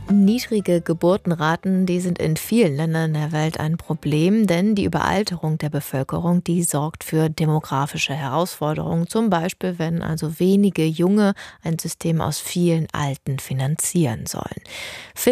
Niedrige Geburtenraten, die sind in vielen Ländern der Welt ein Problem, denn die Überalterung der Bevölkerung, die sorgt für demografische Herausforderungen, zum Beispiel wenn also wenige Junge ein System aus vielen Alten finanzieren sollen.